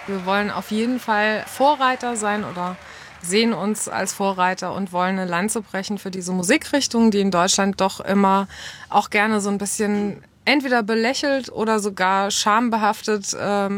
Wir wollen auf jeden Fall Vorreiter sein oder sehen uns als Vorreiter und wollen eine Lanze brechen für diese Musikrichtung, die in Deutschland doch immer auch gerne so ein bisschen entweder belächelt oder sogar schambehaftet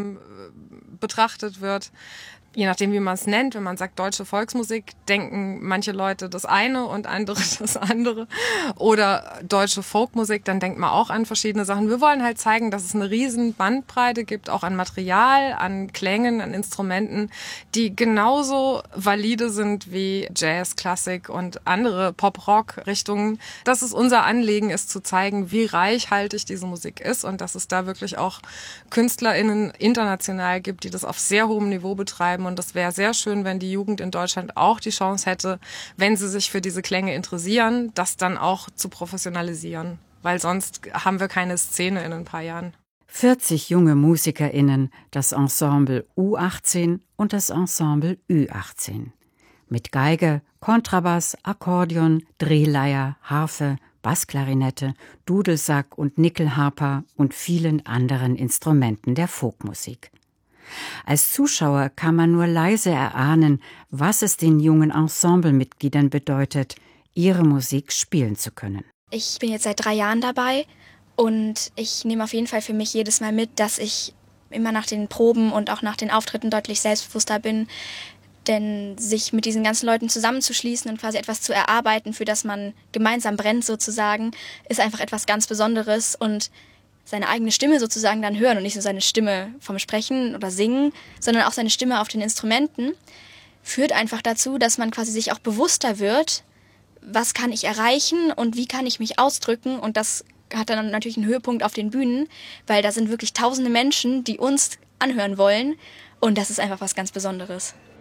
betrachtet wird. Je nachdem, wie man es nennt, wenn man sagt deutsche Volksmusik, denken manche Leute das eine und andere das andere. Oder deutsche Folkmusik, dann denkt man auch an verschiedene Sachen. Wir wollen halt zeigen, dass es eine riesen Bandbreite gibt, auch an Material, an Klängen, an Instrumenten, die genauso valide sind wie Jazz, Klassik und andere Pop-Rock-Richtungen. Dass es unser Anliegen ist, zu zeigen, wie reichhaltig diese Musik ist und dass es da wirklich auch KünstlerInnen international gibt, die das auf sehr hohem Niveau betreiben. Und das wäre sehr schön, wenn die Jugend in Deutschland auch die Chance hätte, wenn sie sich für diese Klänge interessieren, das dann auch zu professionalisieren. Weil sonst haben wir keine Szene in ein paar Jahren. 40 junge MusikerInnen, das Ensemble U18 und das Ensemble Ü18. Mit Geige, Kontrabass, Akkordeon, Drehleier, Harfe, Bassklarinette, Dudelsack und Nickelharper und vielen anderen Instrumenten der Folkmusik. Als Zuschauer kann man nur leise erahnen, was es den jungen Ensemblemitgliedern bedeutet, ihre Musik spielen zu können. Ich bin jetzt seit 3 Jahren dabei und ich nehme auf jeden Fall für mich jedes Mal mit, dass ich immer nach den Proben und auch nach den Auftritten deutlich selbstbewusster bin. Denn sich mit diesen ganzen Leuten zusammenzuschließen und quasi etwas zu erarbeiten, für das man gemeinsam brennt sozusagen, ist einfach etwas ganz Besonderes. Und seine eigene Stimme sozusagen dann hören und nicht nur seine Stimme vom Sprechen oder Singen, sondern auch seine Stimme auf den Instrumenten, führt einfach dazu, dass man quasi sich auch bewusster wird, was kann ich erreichen und wie kann ich mich ausdrücken. Und das hat dann natürlich einen Höhepunkt auf den Bühnen, weil da sind wirklich tausende Menschen, die uns anhören wollen. Und das ist einfach was ganz Besonderes.